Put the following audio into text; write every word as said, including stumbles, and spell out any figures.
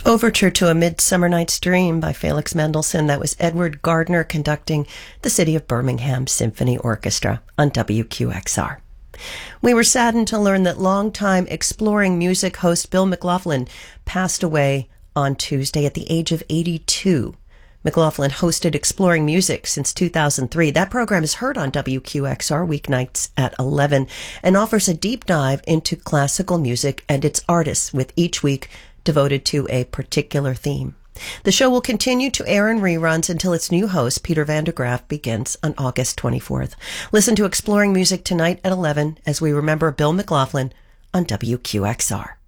Overture to A Midsummer Night's Dream by Felix Mendelssohn. That was Edward Gardner conducting the City of Birmingham Symphony Orchestra on W Q X R. We were saddened to learn that longtime Exploring Music host Bill McLaughlin passed away on Tuesday at the age of eighty-two. McLaughlin hosted Exploring Music since two thousand three. That program is heard on W Q X R weeknights at eleven and offers a deep dive into classical music and its artists, with each week devoted to a particular theme. The show will continue to air in reruns until its new host, Peter Van der Graaf, begins on August twenty-fourth. Listen to Exploring Music tonight at eleven as we remember Bill McLaughlin on W Q X R.